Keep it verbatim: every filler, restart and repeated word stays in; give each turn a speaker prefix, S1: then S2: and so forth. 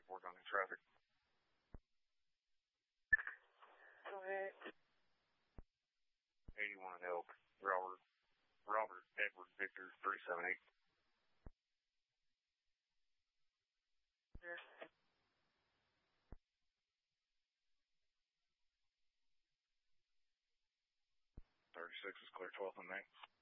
S1: Work on the traffic.
S2: Go ahead.
S1: eighty-one Elk, Robert, Robert Edward Victor, three seven eight.
S2: Yes.
S1: thirty-six is clear, twelfth and ninth.